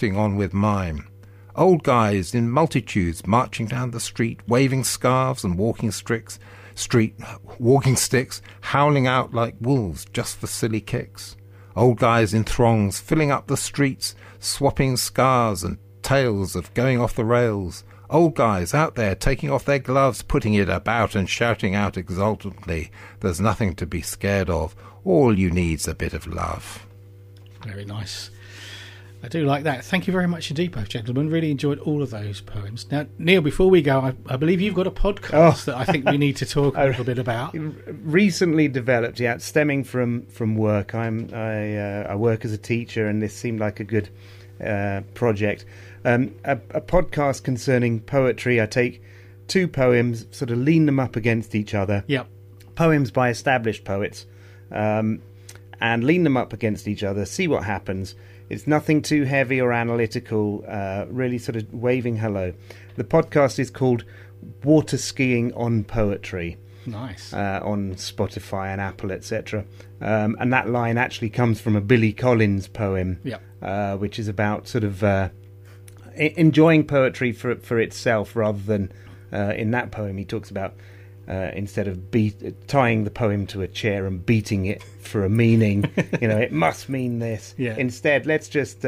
on with mime. Old guys in multitudes marching down the street, waving scarves and walking sticks, howling out like wolves just for silly kicks. Old guys in throngs filling up the streets, swapping scars and tales of going off the rails. Old guys out there taking off their gloves, putting it about and shouting out exultantly, "There's nothing to be scared of. All you need's a bit of love." Very nice. I do like that. Thank you very much indeed, both gentlemen. Really enjoyed all of those poems. Now, Neil, before we go, I believe you've got a podcast that I think we need to talk a little bit about. Recently developed, yeah, stemming from work. I work as a teacher, and this seemed like a good project. A podcast concerning poetry. I take two poems, sort of lean them up against each other. Yep. Poems by established poets, and lean them up against each other, see what happens. It's nothing too heavy or analytical, really sort of waving hello. The podcast is called Water Skiing on Poetry. Nice. On Spotify and Apple, etc. And that line actually comes from a Billy Collins poem, which is about sort of enjoying poetry for itself rather than, in that poem, he talks about instead of tying the poem to a chair and beating it for a meaning, it must mean this. Yeah. Instead, let's just,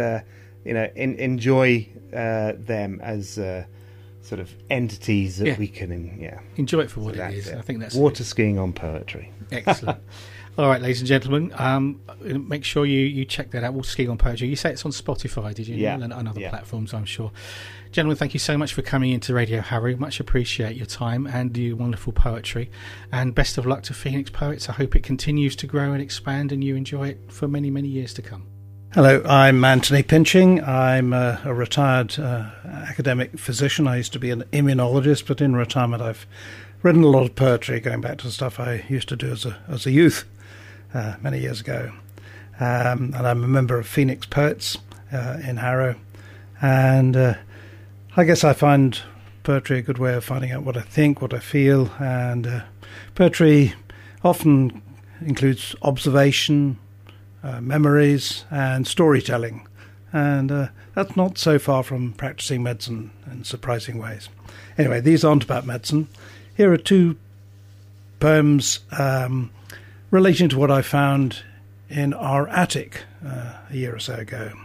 enjoy them as sort of entities that we can, enjoy it for what it is. I think that's Water Skiing on Poetry. Excellent. All right, ladies and gentlemen, make sure you check that out. Water Skiing on Poetry. You say it's on Spotify, did you? Yeah. And other platforms, I'm sure. Gentlemen, thank you so much for coming into Radio Harry. Much appreciate your time and your wonderful poetry. And best of luck to Phoenix Poets. I hope it continues to grow and expand and you enjoy it for many, many years to come. Hello, I'm Anthony Pinching. I'm a retired academic physician. I used to be an immunologist, but in retirement I've written a lot of poetry, going back to stuff I used to do as a youth many years ago. And I'm a member of Phoenix Poets in Harrow. And I guess I find poetry a good way of finding out what I think, what I feel. And poetry often includes observation, memories and storytelling, and that's not so far from practicing medicine in surprising ways. Anyway, these aren't about medicine. Here are two poems relating to what I found in our attic a year or so ago.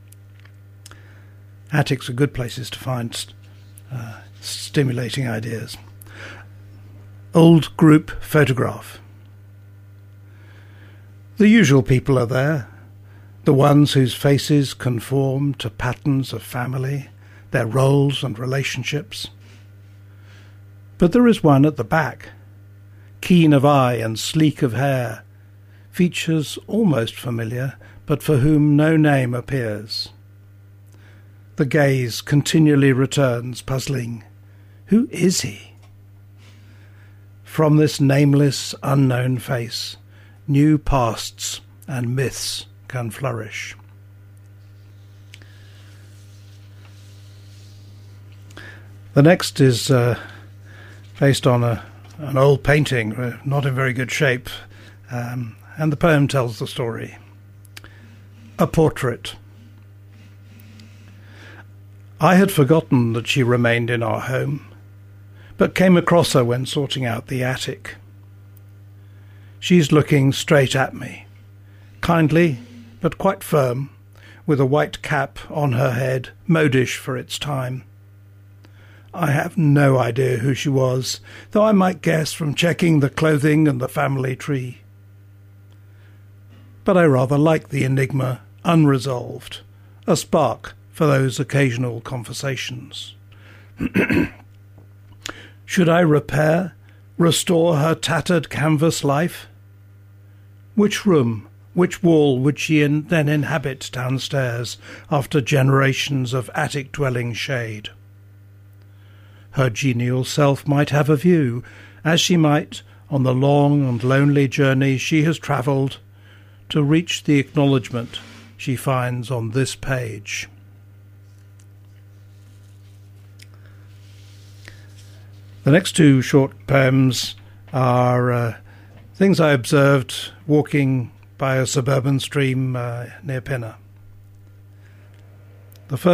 Attics are good places to find stimulating ideas. Old group photograph. The usual people are there, the ones whose faces conform to patterns of family, their roles and relationships. But there is one at the back, keen of eye and sleek of hair, features almost familiar, but for whom no name appears. The gaze continually returns, puzzling. Who is he? From this nameless, unknown face, new pasts and myths can flourish. The next is based on an old painting, not in very good shape, and the poem tells the story. A portrait. I had forgotten that she remained in our home, but came across her when sorting out the attic. She's looking straight at me, kindly but quite firm, with a white cap on her head, modish for its time. I have no idea who she was, though I might guess from checking the clothing and the family tree. But I rather like the enigma, unresolved, a spark for those occasional conversations. Should I repair, restore her tattered canvas life? Which room, which wall would she then inhabit downstairs after generations of attic-dwelling shade? Her genial self might have a view, as she might, on the long and lonely journey she has travelled, to reach the acknowledgement she finds on this page. The next two short poems are things I observed walking by a suburban stream near Pinner. The first